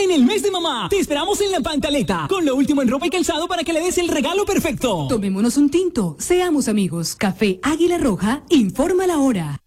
En el mes de mamá, te esperamos en La Pantaleta, con lo último en ropa y calzado para que le des el regalo perfecto. Tomémonos un tinto, seamos amigos. Café Águila Roja, informa la hora.